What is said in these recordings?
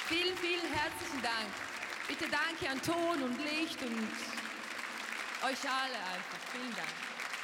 Vielen, vielen herzlichen Dank. Bitte danke an Ton und Licht und euch alle einfach. Vielen Dank.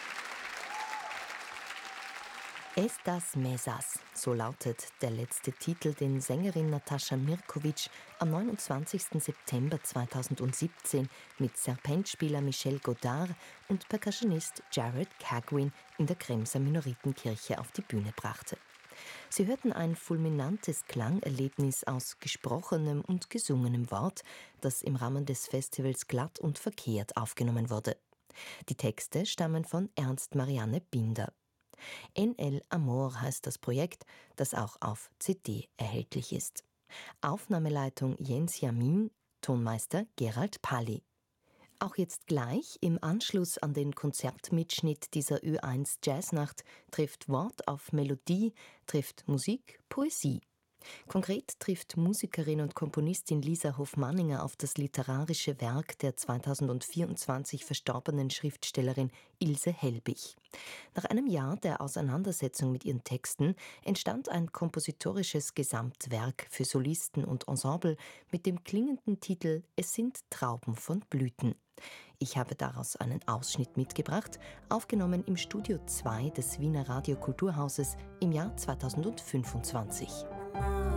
Estas Mesas, so lautet der letzte Titel, den Sängerin Natascha Mirkovic am 29. September 2017 mit Serpentspieler Michel Godard und Percussionist Jared Cagwin in der Kremser Minoritenkirche auf die Bühne brachte. Sie hörten ein fulminantes Klangerlebnis aus gesprochenem und gesungenem Wort, das im Rahmen des Festivals Glatt und Verkehrt aufgenommen wurde. Die Texte stammen von Ernst Marianne Binder. En el Amor heißt das Projekt, das auch auf CD erhältlich ist. Aufnahmeleitung Jens Jamin, Tonmeister Gerald Palli. Auch jetzt gleich im Anschluss an den Konzertmitschnitt dieser Ö1 Jazznacht trifft Wort auf Melodie, trifft Musik Poesie. Konkret trifft Musikerin und Komponistin Lisa Hofmanninger auf das literarische Werk der 2024 verstorbenen Schriftstellerin Ilse Helbig. Nach einem Jahr der Auseinandersetzung mit ihren Texten entstand ein kompositorisches Gesamtwerk für Solisten und Ensemble mit dem klingenden Titel »Es sind Trauben von Blüten«. Ich habe daraus einen Ausschnitt mitgebracht, aufgenommen im Studio 2 des Wiener Radio Kulturhauses im Jahr 2025.